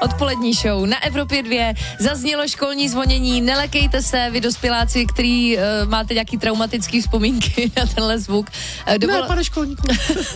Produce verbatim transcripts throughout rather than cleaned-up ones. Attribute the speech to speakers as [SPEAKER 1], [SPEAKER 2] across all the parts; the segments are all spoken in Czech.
[SPEAKER 1] Odpolední show na Evropě dva. Zaznělo školní zvonění. Nelekejte se, vy dospěláci, který uh, máte nějaký traumatický vzpomínky na tenhle zvuk. Uh,
[SPEAKER 2] Dovol... Ne, pane školníku.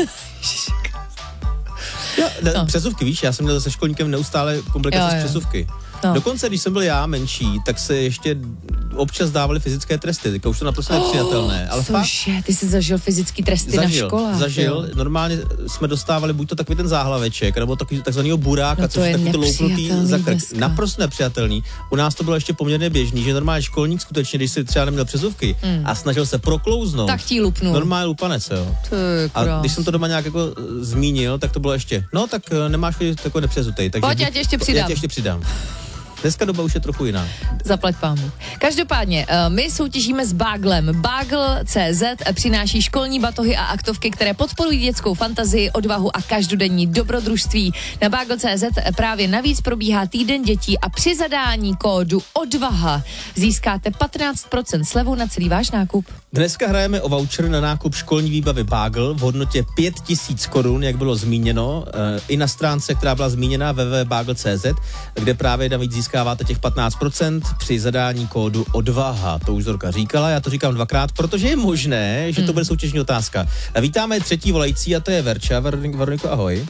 [SPEAKER 2] Já, ne, no. Přesuvky, víš, já jsem měl se školníkem neustále komplikace s přesuvky. No. Dokonce, když jsem byl já menší, tak se ještě občas dávaly fyzické tresty, teďka už to naprosto oh, nepřijatelné. Ale
[SPEAKER 1] cože, ty jsi zažil fyzický tresty zažil, na školách.
[SPEAKER 2] Zažil, jo. Normálně jsme dostávali buď to takový ten záhlaveček, nebo takový takzvanýho buráka, no což je takový to loupnutý za krk. Naprosto nepřijatelný. U nás to bylo ještě poměrně běžný, že normálně školník skutečně, když si třeba neměl přezuvky mm. a snažil se proklouznout,
[SPEAKER 1] tak ti lupnul.
[SPEAKER 2] Normálně lupanec, jo. A když jsem to doma nějak jako zmínil, tak to bylo ještě, no tak nemáš takový nepřezutej. Takže
[SPEAKER 1] pojď, já tě ještě přidám.
[SPEAKER 2] Já tě ještě přidám. Dneska doba už je trochu jiná.
[SPEAKER 1] Zaplať pámu. Každopádně, my soutěžíme s Báglem. Bagel tečka cé zet přináší školní batohy a aktovky, které podporují dětskou fantazii, odvahu a každodenní dobrodružství. Na Bagel tečka cé zet právě navíc probíhá týden dětí a při zadání kódu odvaha získáte patnáct procent slevu na celý váš nákup.
[SPEAKER 2] Dneska hrajeme o voucher na nákup školní výbavy Bagel v hodnotě pět tisíc korun, jak bylo zmíněno, i na stránce, která byla zmíněna w w w tečka bagel tečka cé zet, kde právě navíc získáváte těch patnáct procent při zadání kódu odvaha. To už Zorka říkala, já to říkám dvakrát, protože je možné, že to bude soutěžní otázka. A vítáme třetí volající a to je Verča. Ver- Veroniko, ahoj.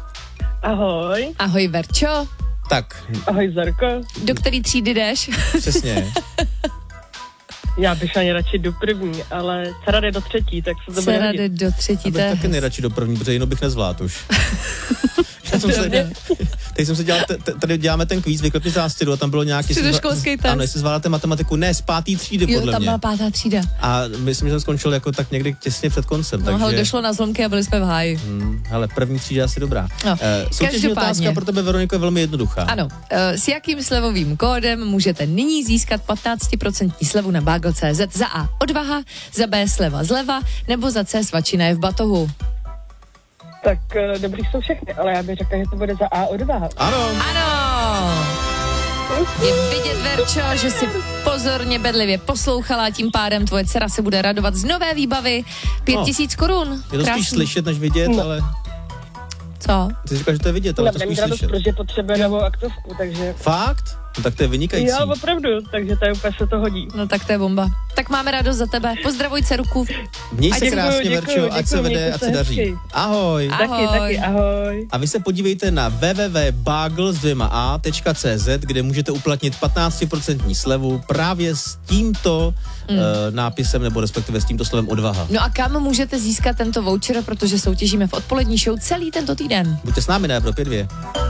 [SPEAKER 3] Ahoj.
[SPEAKER 1] Ahoj, Verčo.
[SPEAKER 2] Tak.
[SPEAKER 3] Ahoj, Zorko.
[SPEAKER 1] Do který třídy jdeš?
[SPEAKER 2] Přesně.
[SPEAKER 3] Já bych ani radši do první, ale dcera jde do třetí, tak se to bude hodit.
[SPEAKER 1] Dcera jde do třetí,
[SPEAKER 2] to je taky nejradši do první, protože jinou bych nezvládl už. jsem se, teď jsem se dělal, t- tady děláme ten kvíz, vyklepni zástěru a tam bylo nějaký...
[SPEAKER 1] Středoškolský test.
[SPEAKER 2] Ano, jestli zvládáte matematiku, ne, z pátý třídy,
[SPEAKER 1] jo,
[SPEAKER 2] podle
[SPEAKER 1] tam
[SPEAKER 2] mě.
[SPEAKER 1] byla pátá třída.
[SPEAKER 2] A myslím, že jsem skončil jako tak někdy těsně před koncem.
[SPEAKER 1] No,
[SPEAKER 2] takže...
[SPEAKER 1] hele, došlo na zlomky a byli jsme v háji.
[SPEAKER 2] Hmm, hele, první třída asi dobrá.
[SPEAKER 1] No,
[SPEAKER 2] uh, soutěžní otázka pro tebe, Veroniko, je velmi jednoduchá.
[SPEAKER 1] Ano, uh, s jakým slevovým kódem můžete nyní získat patnáct procent slevu na bagel tečka cé zet? Za A odvaha, za B sleva zleva, nebo za C svačina je v batohu?
[SPEAKER 3] Tak uh, dobrý jsou všechny, ale já bych řekla, že to bude za A odvaha.
[SPEAKER 2] Ano.
[SPEAKER 1] Ano. Je vidět, Verčo, že si pozorně bedlivě poslouchala, tím pádem tvoje dcera se bude radovat z nové výbavy. Pět tisíc korun.
[SPEAKER 2] Je to Krásný. Spíš slyšet, než vidět, no. Ale...
[SPEAKER 1] Co?
[SPEAKER 2] Ty jsi říkal, že to je vidět, ale no, to spíš slyšet.
[SPEAKER 3] Protože potřebuje novou aktovku, takže...
[SPEAKER 2] Fakt? No tak to je vynikající.
[SPEAKER 3] Jo, opravdu, takže to je úplně se to hodí.
[SPEAKER 1] No tak to je bomba. Tak máme radost za tebe. Pozdravuj dceruku.
[SPEAKER 2] Měj se krásně, Verčo, ať se vede, ať se daří. Ahoj.
[SPEAKER 1] Ahoj.
[SPEAKER 3] Taky, taky, ahoj.
[SPEAKER 2] A vy se podívejte na w w w tečka bagel s dvěma a tečka cé zet, kde můžete uplatnit patnáct procent slevu právě s tímto mm. uh, nápisem, nebo respektive s tímto slovem odvaha.
[SPEAKER 1] No a kam můžete získat tento voucher, protože soutěžíme v odpolední show celý tento týden.
[SPEAKER 2] Buďte s námi na Evropě dva.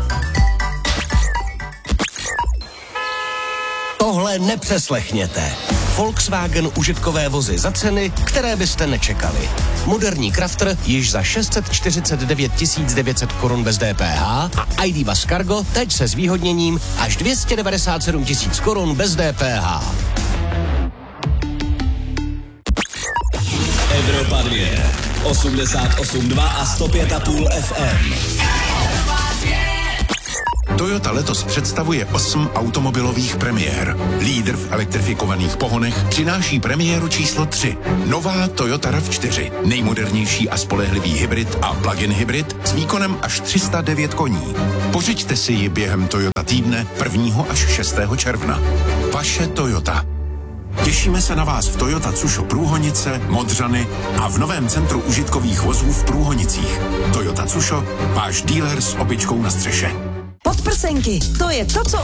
[SPEAKER 4] Tohle nepřeslechněte. Volkswagen užitkové vozy za ceny, které byste nečekali. Moderní Crafter již za šest set čtyřicet devět tisíc devět set korun bez D P H a I D. Buzz Cargo teď se zvýhodněním až dvě stě devadesát sedm tisíc korun bez D P H.
[SPEAKER 5] Evropa dva, osmdesát osm dva a sto pět a půl F M.
[SPEAKER 6] Toyota letos představuje osm automobilových premiér. Lídr v elektrifikovaných pohonech přináší premiéru číslo tři. Nová Toyota RAV čtyři. Nejmodernější a spolehlivý hybrid a plug-in hybrid s výkonem až tři sta devět koní. Pořiďte si ji během Toyota týdne prvního až šestého června. Vaše Toyota. Těšíme se na vás v Toyota Tsusho Průhonice, Modřany a v novém centru užitkových vozů v Průhonicích. Toyota Tsusho, váš dealer s opičkou na střeše.
[SPEAKER 7] Podprsenky, to je to, co